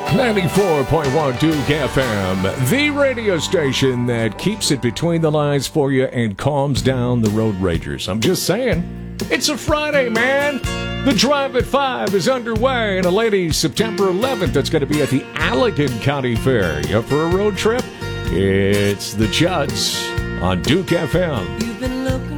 94.1 Duke FM, the radio station that keeps it between the lines for you and calms down the road ragers. I'm just saying, it's a Friday, man. The Drive at 5 is underway, and a lady, September 11th, that's going to be at the Allegan County Fair. You up for a road trip? It's the Judds on Duke FM. You've been